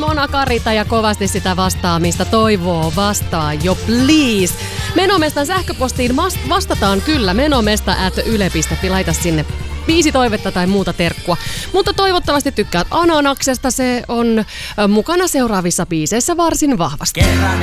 Mona Karita ja kovasti sitä vastaamista toivoo. Vastaa jo, please. Menomestan sähköpostiin vastataan kyllä. menomesta@yle.fi. Laita sinne 5 toivetta tai muuta terkkua. Mutta toivottavasti tykkäät Ananaksesta. Se on mukana seuraavissa biiseissä varsin vahvasti.